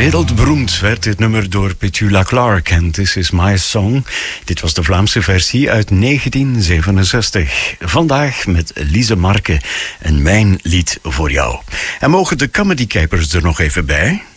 Wereldberoemd werd dit nummer door Petula Clark en This Is My Song. Dit was de Vlaamse versie uit 1967. Vandaag met Lise Marke en Mijn Lied voor Jou. En mogen de Comedy Capers er nog even bij?